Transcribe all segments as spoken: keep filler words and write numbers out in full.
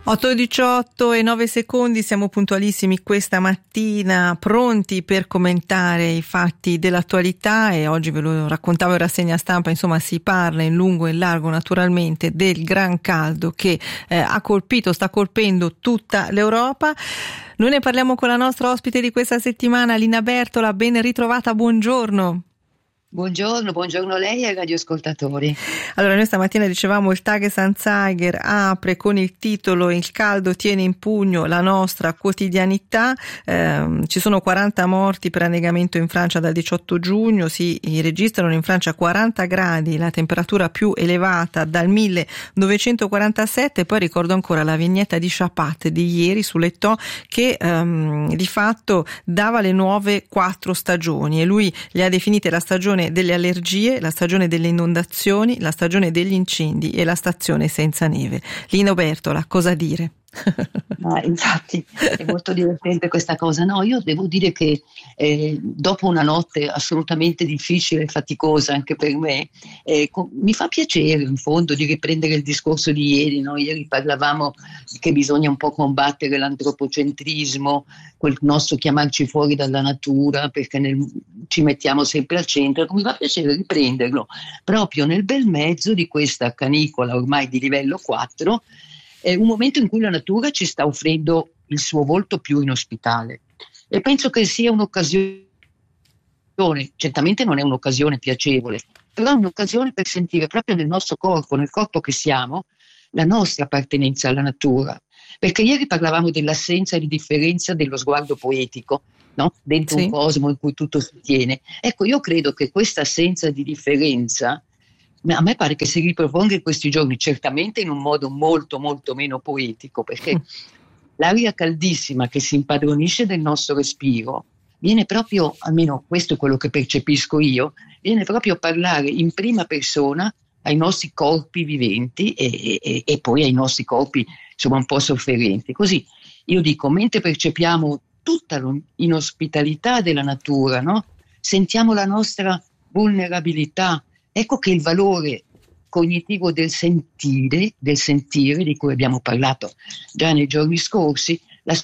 otto e diciotto e nove secondi, siamo puntualissimi questa mattina, pronti per commentare i fatti dell'attualità, e oggi ve lo raccontavo in rassegna stampa, insomma si parla in lungo e in largo naturalmente del gran caldo che eh, ha colpito, sta colpendo tutta l'Europa. Noi ne parliamo con la nostra ospite di questa settimana, Lina Bertola, ben ritrovata, buongiorno. Buongiorno, buongiorno a lei e ai radioascoltatori. Allora, noi stamattina dicevamo il Tages-Anzeiger apre con il titolo "Il caldo tiene in pugno la nostra quotidianità". Eh, ci sono quaranta morti per annegamento in Francia dal diciotto giugno, si registrano in Francia quaranta gradi, la temperatura più elevata dal millenovecentoquarantasette. Poi ricordo ancora la vignetta di Chapat di ieri su L'Etò che ehm, di fatto dava le nuove quattro stagioni, e lui le ha definite la stagione delle allergie, la stagione delle inondazioni, la stagione degli incendi e la stazione senza neve. Lina Bertola, cosa dire? Ah, infatti è molto divertente questa cosa. No, io devo dire che eh, dopo una notte assolutamente difficile e faticosa anche per me, eh, co- mi fa piacere in fondo di riprendere il discorso di ieri, no? Ieri parlavamo che bisogna un po' combattere l'antropocentrismo, quel nostro chiamarci fuori dalla natura, perché nel, ci mettiamo sempre al centro. Mi fa piacere riprenderlo proprio nel bel mezzo di questa canicola ormai di livello quattro. È un momento in cui la natura ci sta offrendo il suo volto più inospitale, e penso che sia un'occasione, certamente non è un'occasione piacevole, però è un'occasione per sentire proprio nel nostro corpo, nel corpo che siamo, la nostra appartenenza alla natura. Perché ieri parlavamo dell'assenza di differenza dello sguardo poetico, no? Dentro sì. Un cosmo in cui tutto si tiene. Ecco, io credo che questa assenza di differenza a me pare che si riproponga in questi giorni, certamente in un modo molto molto meno poetico, perché mm. l'aria caldissima che si impadronisce del nostro respiro viene proprio, almeno questo è quello che percepisco io, viene proprio a parlare in prima persona ai nostri corpi viventi e, e, e poi ai nostri corpi insomma un po' sofferenti. Così io dico, mentre percepiamo tutta l'inospitalità della natura, no? Sentiamo la nostra vulnerabilità. Ecco che il valore cognitivo del sentire, del sentire di cui abbiamo parlato già nei giorni scorsi, la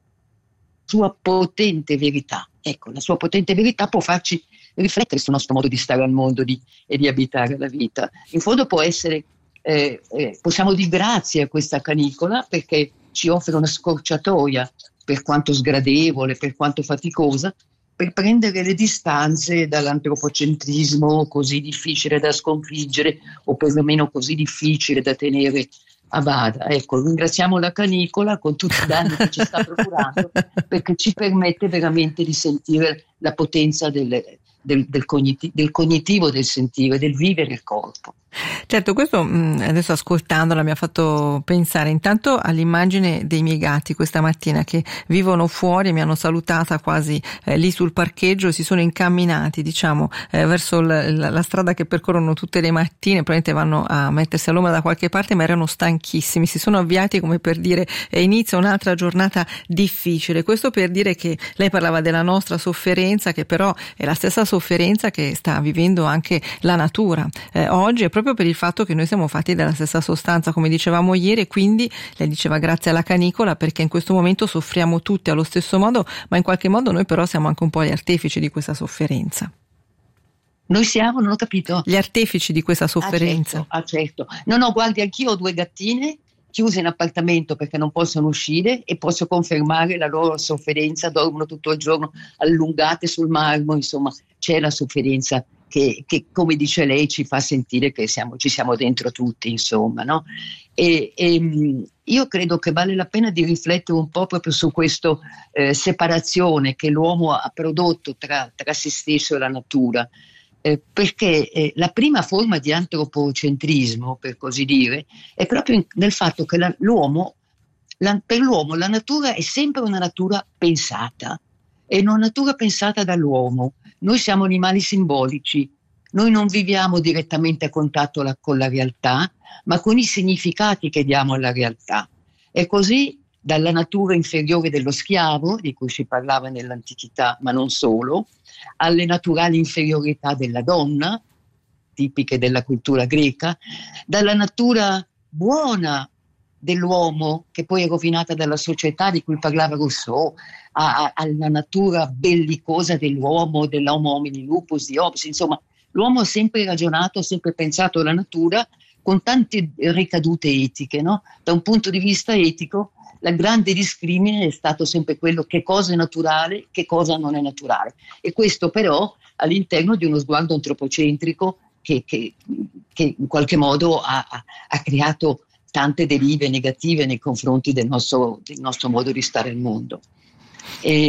sua potente verità, ecco, la sua potente verità può farci riflettere sul nostro modo di stare al mondo di, e di abitare la vita. In fondo può essere, eh, eh, possiamo dire grazie a questa canicola, perché ci offre una scorciatoia, per quanto sgradevole, per quanto faticosa, per prendere le distanze dall'antropocentrismo così difficile da sconfiggere, o perlomeno così difficile da tenere a bada. Ecco, ringraziamo la canicola con tutti i danni che ci sta procurando, perché ci permette veramente di sentire la potenza del, del, del, cogniti- del cognitivo del sentire, del vivere il corpo. Certo, questo adesso ascoltandola mi ha fatto pensare intanto all'immagine dei miei gatti questa mattina che vivono fuori, mi hanno salutata quasi eh, lì sul parcheggio, si sono incamminati diciamo eh, verso l- la strada che percorrono tutte le mattine, probabilmente vanno a mettersi all'ombra da qualche parte, ma erano stanchissimi, si sono avviati come per dire eh, inizia un'altra giornata difficile. Questo per dire che lei parlava della nostra sofferenza, che però è la stessa sofferenza che sta vivendo anche la natura eh, oggi, è proprio per il fatto che noi siamo fatti della stessa sostanza, come dicevamo ieri, e quindi lei diceva grazie alla canicola, perché in questo momento soffriamo tutti allo stesso modo, ma in qualche modo noi però siamo anche un po' gli artefici di questa sofferenza. Noi siamo, non ho capito. Gli artefici di questa sofferenza. Ah certo, ah, certo. No, no, guardi, anch'io ho due gattine chiuse in appartamento perché non possono uscire, e posso confermare la loro sofferenza, dormono tutto il giorno allungate sul marmo, insomma c'è la sofferenza che, che come dice lei ci fa sentire che siamo, ci siamo dentro tutti, insomma, no? E, e io credo che vale la pena di riflettere un po' proprio su questa eh, separazione che l'uomo ha prodotto tra, tra se stesso e la natura. Eh, perché eh, la prima forma di antropocentrismo, per così dire, è proprio in, nel fatto che la, l'uomo, la, per l'uomo la natura è sempre una natura pensata, è una natura pensata dall'uomo. Noi siamo animali simbolici, noi non viviamo direttamente a contatto la, con la realtà, ma con i significati che diamo alla realtà. E così dalla natura inferiore dello schiavo, di cui si parlava nell'antichità, ma non solo, alle naturali inferiorità della donna, tipiche della cultura greca, dalla natura buona dell'uomo, che poi è rovinata dalla società di cui parlava Rousseau, a, a, alla natura bellicosa dell'uomo, dell'homo homini lupus, di Hobbes. Insomma, l'uomo ha sempre ragionato, ha sempre pensato alla natura con tante ricadute etiche, no? Da un punto di vista etico, il grande discrimine è stato sempre quello che cosa è naturale, che cosa non è naturale. E questo però all'interno di uno sguardo antropocentrico che, che, che in qualche modo ha, ha creato tante derive negative nei confronti del nostro, del nostro modo di stare al mondo. E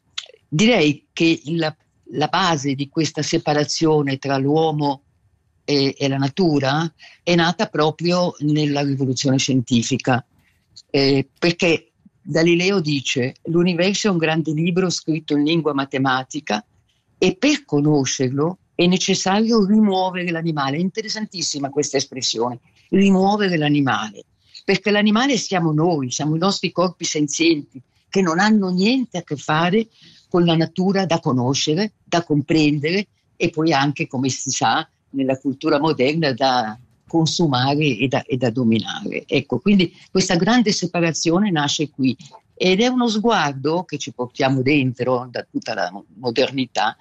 direi che la, la base di questa separazione tra l'uomo e, e la natura è nata proprio nella rivoluzione scientifica, eh, perché Galileo dice: l'universo è un grande libro scritto in lingua matematica e per conoscerlo è necessario rimuovere l'animale. È interessantissima questa espressione, rimuovere l'animale, perché l'animale siamo noi, siamo i nostri corpi senzienti che non hanno niente a che fare con la natura da conoscere, da comprendere e poi anche, come si sa, nella cultura moderna da consumare e da, e da dominare. Ecco, quindi questa grande separazione nasce qui ed è uno sguardo che ci portiamo dentro da tutta la modernità,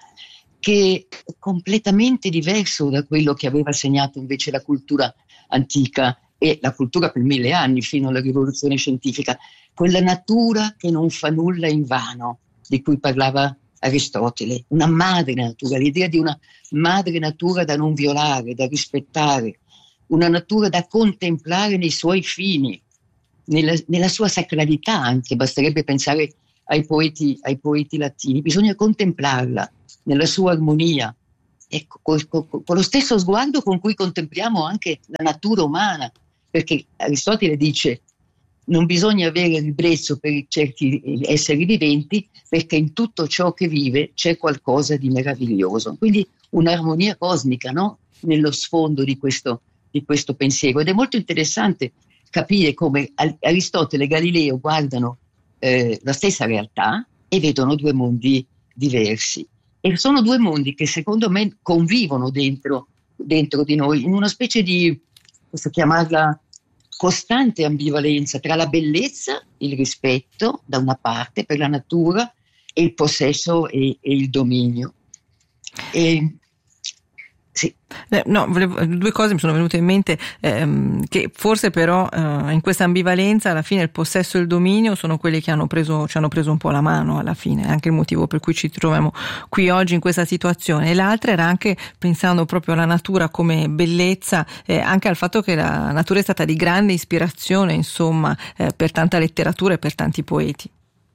che è completamente diverso da quello che aveva segnato invece la cultura antica e la cultura per mille anni fino alla rivoluzione scientifica, quella natura che non fa nulla invano di cui parlava Aristotele, una madre natura, l'idea di una madre natura da non violare, da rispettare, una natura da contemplare nei suoi fini, nella, nella sua sacralità anche. Basterebbe pensare ai poeti, ai poeti latini, bisogna contemplarla nella sua armonia, ecco, con, con, con lo stesso sguardo con cui contempliamo anche la natura umana, perché Aristotele dice: non bisogna avere ribrezzo per certi esseri viventi, perché in tutto ciò che vive c'è qualcosa di meraviglioso. Quindi un'armonia cosmica, no? Nello sfondo di questo, di questo pensiero. Ed è molto interessante capire come Aristotele e Galileo guardano eh, la stessa realtà e vedono due mondi diversi. E sono due mondi che secondo me convivono dentro, dentro di noi, in una specie di, posso chiamarla, costante ambivalenza tra la bellezza, il rispetto da una parte per la natura, e il possesso e, e il dominio. E, sì. Eh, no, volevo, due cose mi sono venute in mente, ehm, che forse però eh, in questa ambivalenza alla fine il possesso e il dominio sono quelli che hanno preso, ci hanno preso un po' la mano alla fine, è anche il motivo per cui ci troviamo qui oggi in questa situazione. E l'altra era anche pensando proprio alla natura come bellezza, eh, anche al fatto che la natura è stata di grande ispirazione, insomma, eh, per tanta letteratura e per tanti poeti.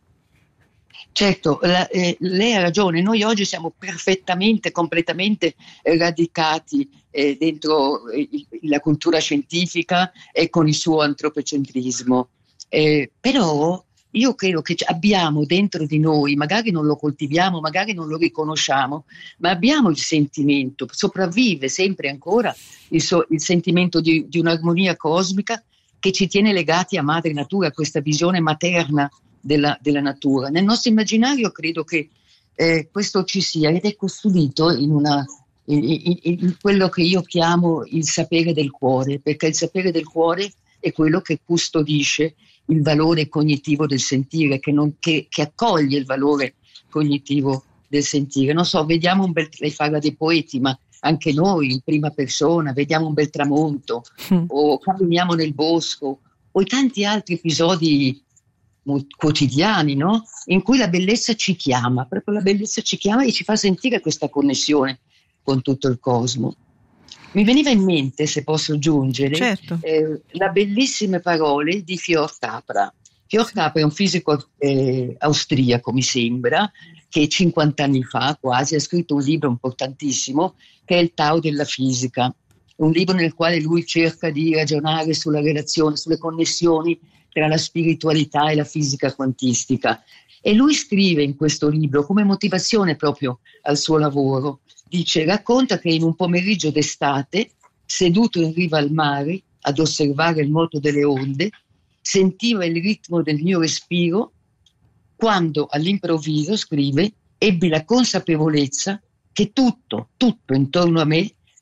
Certo, la, eh, lei ha ragione, noi oggi siamo perfettamente, completamente radicati eh, dentro eh, la cultura scientifica e con il suo antropocentrismo, eh, però io credo che abbiamo dentro di noi, magari non lo coltiviamo, magari non lo riconosciamo, ma abbiamo il sentimento, sopravvive sempre ancora il, so, il sentimento di, di un'armonia cosmica che ci tiene legati a madre natura, a questa visione materna Della, della natura. Nel nostro immaginario credo che eh, questo ci sia ed è custodito in, una, in, in, in quello che io chiamo il sapere del cuore, perché il sapere del cuore è quello che custodisce il valore cognitivo del sentire, che, non, che, che accoglie il valore cognitivo del sentire. Non so, vediamo un bel, lei parla dei poeti, ma anche noi in prima persona vediamo un bel tramonto mm. o camminiamo nel bosco o tanti altri episodi quotidiani, no? In cui la bellezza ci chiama, proprio la bellezza ci chiama e ci fa sentire questa connessione con tutto il cosmo. Mi veniva in mente, se posso aggiungere, certo. eh, le bellissime parole di Fjord Capra. Fjord Capra è un fisico eh, austriaco, mi sembra, che cinquanta anni fa quasi ha scritto un libro importantissimo che è il Tao della fisica, un libro nel quale lui cerca di ragionare sulla relazione, sulle connessioni tra la spiritualità e la fisica quantistica. E lui scrive in questo libro, come motivazione proprio al suo lavoro, dice: racconta che in un pomeriggio d'estate, seduto in riva al mare ad osservare il moto delle onde, sentiva il ritmo del mio respiro, quando all'improvviso, scrive, ebbi la consapevolezza che tutto, tutto intorno a me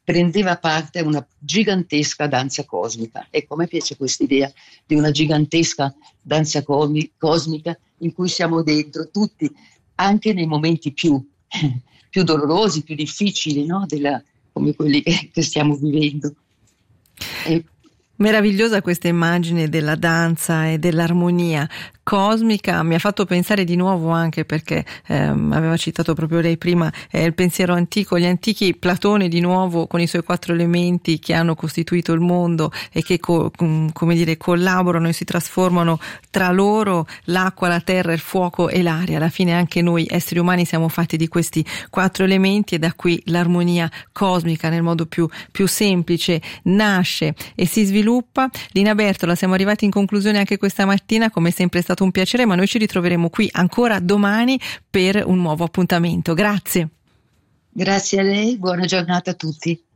prendeva parte a una gigantesca danza cosmica. Ecco, a me piace questa idea di una gigantesca danza cosmica in cui siamo dentro tutti, anche nei momenti più, più dolorosi, più difficili, no? Della, come quelli che, che stiamo vivendo. E, Meravigliosa questa immagine della danza e dell'armonia cosmica, mi ha fatto pensare di nuovo, anche perché ehm, aveva citato proprio lei prima eh, il pensiero antico, gli antichi, Platone di nuovo con i suoi quattro elementi che hanno costituito il mondo e che co- com, come dire collaborano e si trasformano tra loro, l'acqua, la terra, il fuoco e l'aria. Alla fine anche noi esseri umani siamo fatti di questi quattro elementi e da qui l'armonia cosmica nel modo più, più semplice nasce e si sviluppa. Lina Bertola, siamo arrivati in conclusione anche questa mattina, come sempre è stato un piacere, ma noi ci ritroveremo qui ancora domani per un nuovo appuntamento. Grazie. Grazie a lei, buona giornata a tutti.